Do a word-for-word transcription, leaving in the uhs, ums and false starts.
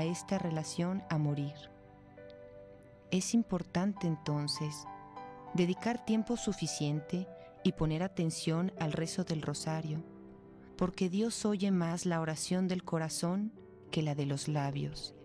esta relación a morir. Es importante entonces dedicar tiempo suficiente y poner atención al rezo del rosario, porque Dios oye más la oración del corazón que la de los labios.